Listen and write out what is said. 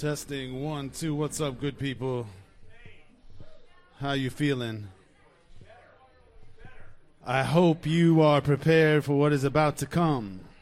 Testing 1, 2. What's up, good people? How you feeling? I hope you are prepared for what is about to come.